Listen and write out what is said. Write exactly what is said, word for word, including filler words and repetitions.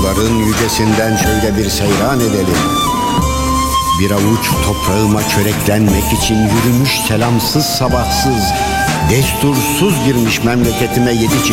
Dağların yücesinden şöyle bir seyran edelim. Bir avuç toprağıma çöreklenmek için yürümüş selamsız sabahsız, destursuz girmiş memleketime yedi